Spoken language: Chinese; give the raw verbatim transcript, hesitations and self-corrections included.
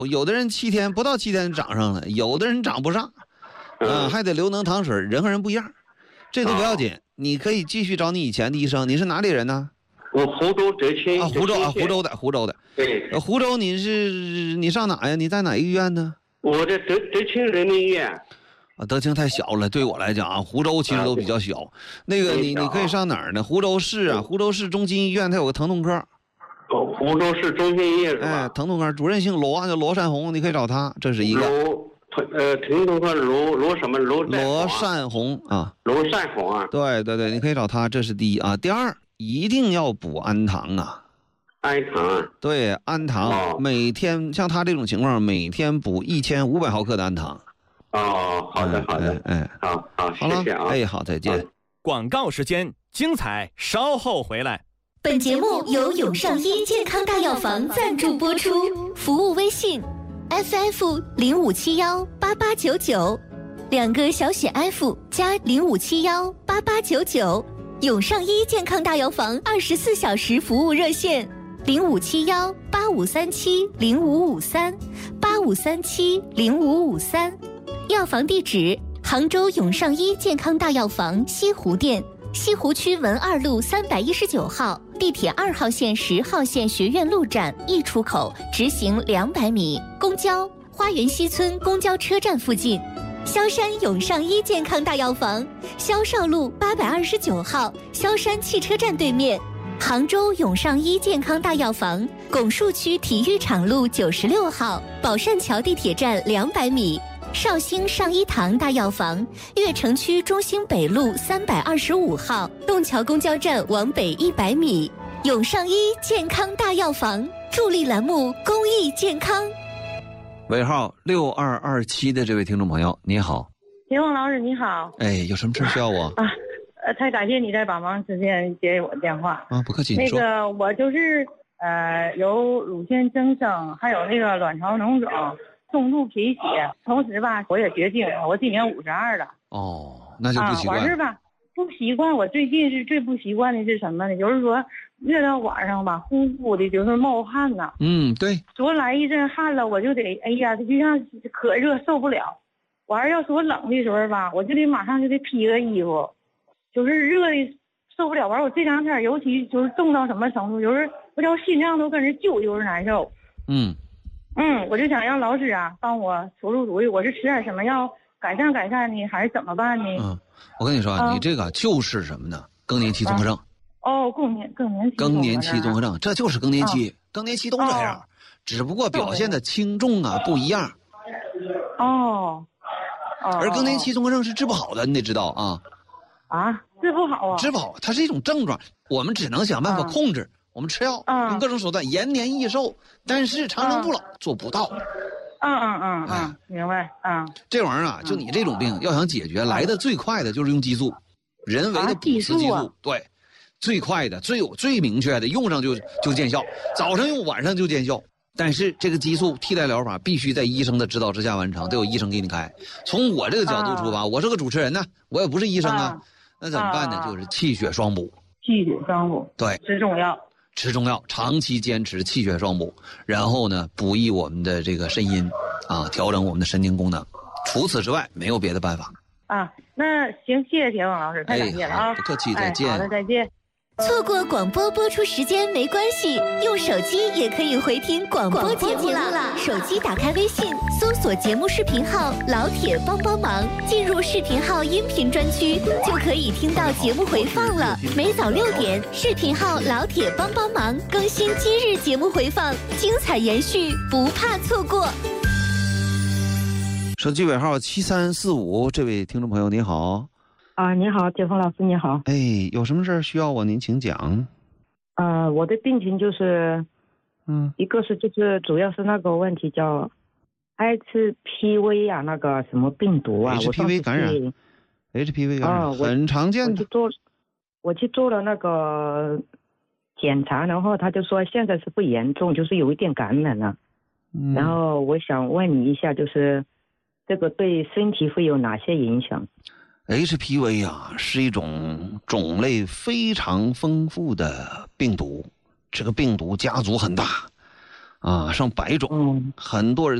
有的人七天不到七天长上了，有的人长不上，嗯、呃，还得留能糖水，人和人不一样，这都不要紧，你可以继续找你以前的医生。你是哪里人呢？ 我湖州德清啊，湖州啊，湖州的，湖州的。 对， 呃，湖州你是你上哪呀？你在哪医院呢？ 我在德德清人民医院。 啊，德清太小了，对我来讲啊，湖州其实都比较小。啊、那个你你可以上哪儿呢？湖州市啊，湖州市中心医院它有个疼痛科。 哦，湖州市中心医院是吧？ 哎，疼痛科主任姓罗啊，叫罗善红，你可以找他，这是一个。 罗呃，疼痛科罗罗什么罗？ 罗善红啊。 罗善红啊。 对对对，你可以找他，这是第一啊。第二。一定要补氨糖啊！ 氨糖， 对，氨糖、哦、每天像他这种情况，每天补一千五百毫克的氨糖。 哦，好的，好的， 哎，哎好好，谢谢啊！ 哎，好，再见。 广告时间，精彩稍后回来。 本节目由永上医健康大药房赞助播出，服务微信 F F 零五七幺八八九九，两个小写 F 加零五七幺八八九九。永上医健康大药房二十四小时服务热线零五七幺八五三七零五五三八五三七零五五三，药房地址杭州永上医健康大药房西湖店，西湖区文二路三百一十九号，地铁二号线十号线学院路站 E 出口直行两百米，公交花园西村公交车站附近。萧山永上医健康大药房，萧少路八百二十九号，萧山汽车站对面。杭州永上医健康大药房，拱墅区体育场路九十六号，宝善桥地铁站两百米。绍兴上医堂大药房，悦城区中兴北路三百二十五号，洞桥公交站往北一百米。永上医健康大药房，助力栏目公益健康。 尾号六二二七的这位听众朋友，你好。 田凤老师你好。 哎，有什么事需要我？ 啊，呃，太感谢你在百忙之间接我电话。 啊，不客气。 那个我就是呃有乳腺增生，还有那个卵巢脓肿、重度贫血，同时吧我也绝经，我今年五十二了。 哦，那就不习惯。 啊，完事吧，不习惯。我最近是最不习惯的是什么呢？就是说越到晚上吧，呼呼的，就是冒汗呐。 嗯，对。 说来一阵汗了，我就得，哎呀，就像可热受不了。完要说冷的时候吧，我就得马上就得披个衣服，就是热的受不了。完我这两天尤其就是重到什么程度，就是我叫心脏都跟着揪，就是难受。 嗯嗯，我就想让老师啊帮我出出主意，我是吃点什么药改善改善呢，还是怎么办呢？ 嗯，我跟你说，啊、你这个就是什么呢？更年期综合症。啊哦，更年更年期更年期综合症，这就是更年期，哦、更年期都这样，哦、只不过表现的轻重啊不一样。 哦，哦， 而更年期综合症是治不好的，你得知道啊。 啊，治不好啊？ 治不好，它是一种症状，我们只能想办法控制，嗯、我们吃药，嗯、用各种手段延年益寿，但是长生不老、嗯、做不到。 嗯嗯嗯嗯，哎、明白。嗯， 这玩意儿啊，就你这种病，要想解决，来的最快的就是用激素，人为的补雌激素，啊、对。最快的、最有、最明确的，用上就就见效，早上用，晚上就见效。但是这个激素替代疗法必须在医生的指导之下完成，得有医生给你开。从我这个角度出发，啊、我是个主持人呢，我也不是医生啊，啊那怎么办呢？啊、就是气血双补。 气血双补， 对， 吃中药， 吃中药，长期坚持气血双补，然后呢，补益我们的这个肾阴，啊，调整我们的神经功能。除此之外，没有别的办法。 啊，那行，谢谢田王老师，太感谢了啊！ 不客气，再见。 哎、好的，再见。 错过广播播出时间没关系，用手机也可以回听广播节目啦。手机打开微信，搜索节目视频号“老铁帮帮忙”，进入视频号音频专区，就可以听到节目回放了。每早六点，视频号“老铁帮帮忙”更新今日节目回放，精彩延续，不怕错过。 手机尾号七三四五，这位听众朋友你好。 啊，你好，杰峰老师，你好。 哎，有什么事需要我？您请讲。 呃，我的病情就是， 嗯， 一个是就是主要是那个问题叫 H P V 啊，那个什么病毒啊 ，H P V 感染 ，H P V 感染、哦、很常见的。 我去做，我去做了那个检查，然后他就说现在是不严重，就是有一点感染了。嗯、然后我想问你一下，就是这个对身体会有哪些影响 ？H P V 啊，是一种种类非常丰富的病毒，这个病毒家族很大， 啊，上百种， 嗯， 很多人。